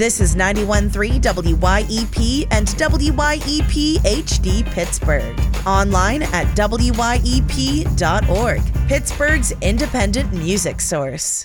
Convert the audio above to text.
This is 91.3 WYEP and WYEP HD Pittsburgh. Online at WYEP.org, Pittsburgh's independent music source.